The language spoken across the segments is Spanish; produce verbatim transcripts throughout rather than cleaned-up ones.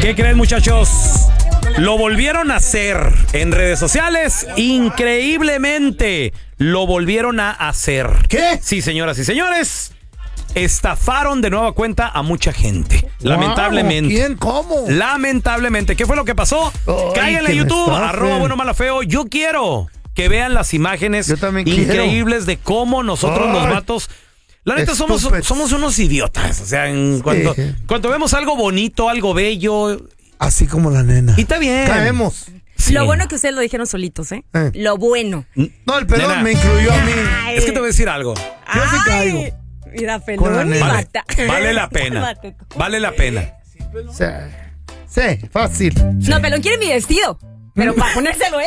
¿Qué creen, muchachos? Lo volvieron a hacer en redes sociales. Increíblemente lo volvieron a hacer. ¿Qué? Sí, señoras y señores. Estafaron de nueva cuenta a mucha gente. Wow, Lamentablemente. ¿Quién? ¿Cómo? Lamentablemente. ¿Qué fue lo que pasó? Cáiganle a YouTube, arroba bueno mala feo. Yo quiero que vean las imágenes Yo también increíbles quiero. De cómo nosotros Ay. Los vatos... La neta, somos, somos unos idiotas. O sea, en cuanto, sí. cuando vemos algo bonito, algo bello... Así como la nena. Y está bien. Caemos. Sí. Lo bueno que ustedes lo dijeron solitos, ¿eh? eh. Lo bueno. No, el pelón nena. Me incluyó a mí. Ay. Es que te voy a decir algo. Yo sí caigo. Mira, pelón. Vale, vale la pena. Vale la pena. Sí, sí, fácil. Sí. No, pelón quiere mi vestido. Pero para ponérselo él.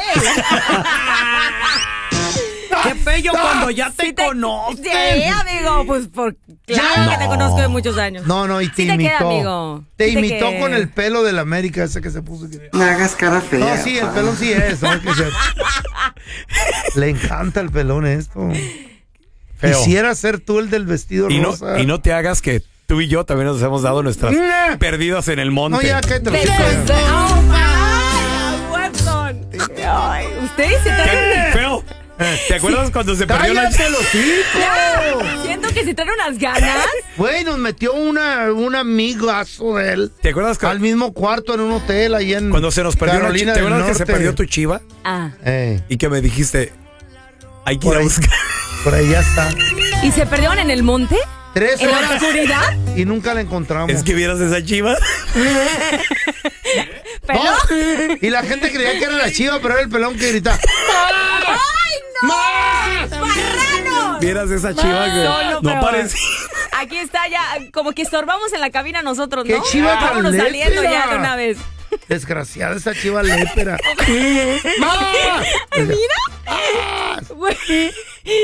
¡Qué bello cuando ya te, sí te conocen! Sí, amigo, pues por, claro no. que te conozco de muchos años. No, no, y te sí imitó. Te, queda, amigo. te sí imitó te con el pelo del América ese que se puso. No hagas cara fea. No, sí, el pelón sí es. ¿no? Le encanta el pelón esto. Feo. Quisiera ser tú el del vestido y rosa. No, y no te hagas que tú y yo también nos hemos dado nuestras yeah. perdidas en el monte. No, ya que te lo Ay, ustedes se traen... Feo. ¿Te acuerdas sí. cuando se perdió la ¡Cállate los hijos! Siento que se traen unas ganas. Güey, nos metió una, un amigazo de él. ¿Te acuerdas que... al mismo cuarto en un hotel ahí en cuando se nos perdió Carolina la chiva? ¿Te acuerdas norte. Que se perdió tu chiva? Ah. Eh. Y que me dijiste, hay que ir a buscar. Por ahí ya está. ¿Y se perdieron en el monte? Tres ¿En horas. la oscuridad? Y nunca la encontramos. Es que vieras esa chiva. ¿Pelón? No, y la gente creía que era la chiva, pero era el pelón que gritaba. ¡Ay, no! ¡Más! ¡Marrano! Vieras esa chiva que no, no, no aparece. Aquí está ya, como que estorbamos en la cabina nosotros, ¿no? ¿Qué chiva tan Vámonos lépera? Saliendo ya de una vez. Desgraciada esa chiva lépera. ¡Más! ¡Mira! Güey.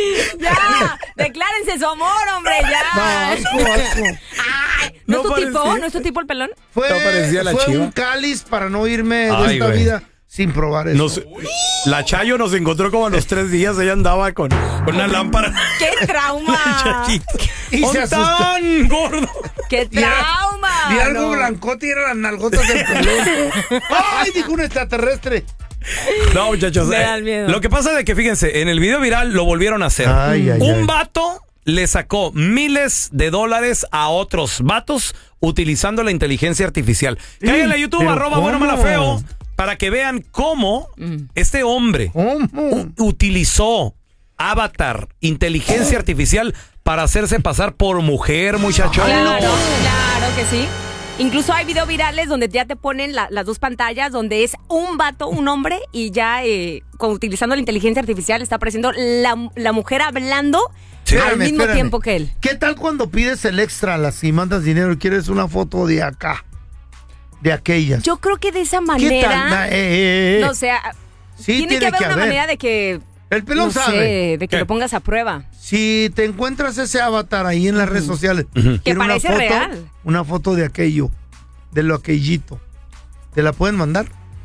Ya, declárense su amor, hombre, ya. No, asco, asco. Ay, ¿no, ¿No es tu parecía? tipo? ¿No es tu tipo el pelón? Fue, no parecía la fue chiva. un cáliz para no irme Ay, de esta güey. vida sin probar eso. Nos, la Chayo nos encontró como a los tres días. Ella andaba con, con una lámpara. ¡Qué trauma! Y se asustó. ¡Tan gordo! ¡Qué trauma! Vi algo no. blancote y eran las nalgotas del pelón. ¡Ay! Dijo un extraterrestre. No, muchachos. Eh, lo que pasa es que, fíjense, en el video viral lo volvieron a hacer. Ay, ay, un ay. vato le sacó miles de dólares a otros vatos utilizando la inteligencia artificial. Cáiganle a YouTube, arroba bueno mala feo, para que vean cómo mm. este hombre u- utilizó avatar, inteligencia oh. artificial para hacerse pasar por mujer, muchachos. Claro, claro que sí. Incluso hay videos virales donde ya te ponen la, las dos pantallas, donde es un vato, un hombre, y ya eh, con, utilizando la inteligencia artificial está apareciendo la, la mujer hablando sí, al espérame, mismo espérame. tiempo que él. ¿Qué tal cuando pides el extra, las, si mandas dinero y quieres una foto de acá, de aquellas? Yo creo que de esa manera... ¿Qué tal? Na, eh, eh, eh. No, o sea, sí, tiene, tiene que haber que una haber. manera de que... El pelón no sabe. Sé, de que ¿Qué? lo pongas a prueba. Si te encuentras ese avatar ahí en las redes sociales, uh-huh. que parece una foto, real. Una foto de aquello, de lo aquellito. ¿Te la pueden mandar?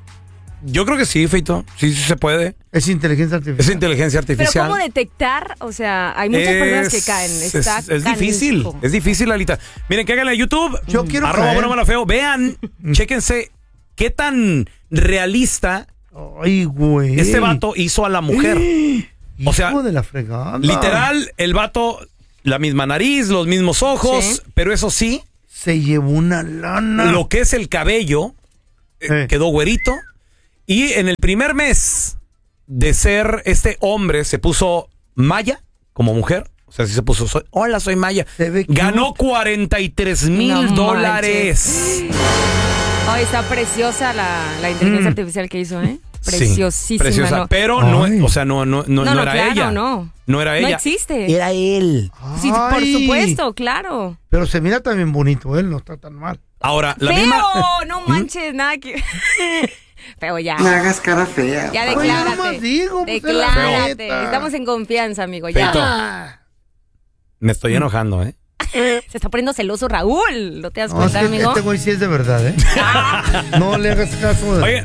Yo creo que sí, Feito. Sí, sí se puede. Es inteligencia artificial. Es inteligencia artificial. Pero ¿cómo detectar? O sea, hay muchas es, personas que caen. Está es, es difícil. Es difícil, Alita. Miren, que hagan en YouTube. Yo quiero arroba caer. bueno mala feo. Vean, chéquense qué tan realista Ay, güey. este vato hizo a la mujer. Hijo O sea, de la fregada. Literal, el vato, la misma nariz, los mismos ojos, sí. pero eso sí, se llevó una lana. Lo que es el cabello eh. quedó güerito. Y en el primer mes de ser este hombre se puso maya como mujer. O sea, sí se puso, soy, hola, soy maya. Ganó cuarenta y tres mil dólares. Ay, está preciosa la, la inteligencia mm. artificial que hizo, ¿eh? Preciosísima. Sí, preciosa, no. pero no, o sea, no, no, no, no, no era claro, ella. No, no era ella. No existe. Era él. Sí, por supuesto, claro. Pero se mira también bonito, él no está tan mal. Ahora, la Feo, misma... no manches, nada que... Feo, ya. No hagas cara fea. Ya declárate. Ay, digo, pues declárate. Estamos en confianza, amigo, ya. Feito, me estoy enojando, ¿eh? Se está poniendo celoso Raúl. ¿No te das no, cuenta, es que amigo? Este güey sí es de verdad, ¿eh? No le hagas caso. De... Oye, le...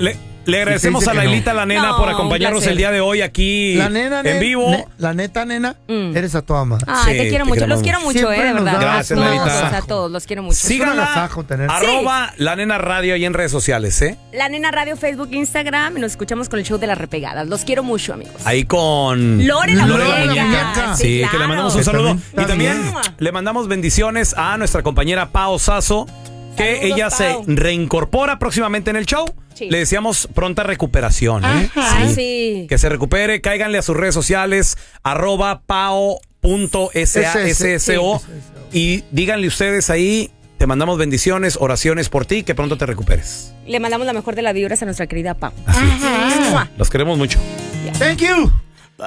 Le agradecemos a Lailita, no. la nena, no, por acompañarnos el día de hoy aquí la nena, en vivo. Ne, la neta, nena, mm. eres a toda madre. Ay, sí, te quiero te mucho, los quiero mucho, eh, de verdad. Gracias, a Lailita. todos, a todos, los quiero mucho. Síganla, arroba sí. La Nena Radio ahí en redes sociales, ¿eh? La Nena Radio, Facebook, Instagram, y nos escuchamos con el show de las repegadas. Los quiero mucho, amigos. Ahí con... Lore la Lore muñeca. Sí, sí claro. que le mandamos un saludo. Y también le mandamos bendiciones a nuestra compañera Pao Sasso, que Saludos, ella Pau. se reincorpora próximamente en el show. Sí. Le deseamos pronta recuperación. ¿eh? Ajá, sí. sí. Que se recupere. Cáiganle a sus redes sociales, arroba pao punto sasso. Y díganle ustedes ahí, te mandamos bendiciones, oraciones por ti, que pronto te recuperes. Le mandamos la mejor de las vibras a nuestra querida Pau. Los queremos mucho. Yeah. Thank you.